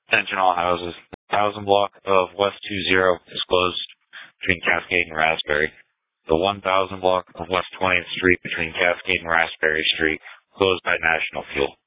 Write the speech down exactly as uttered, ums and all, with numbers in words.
Attention all houses. The thousand block of West two zero is closed between Cascade and Raspberry. The one thousand block of West twentieth Street between Cascade and Raspberry Street closed by National Fuel.